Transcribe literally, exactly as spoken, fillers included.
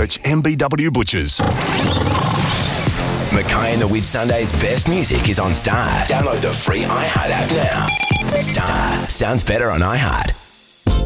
search M B W Butchers. Mackay and the Whitsundays' best music is on Star. Download the free iHeart app now. Star sounds better on iHeart.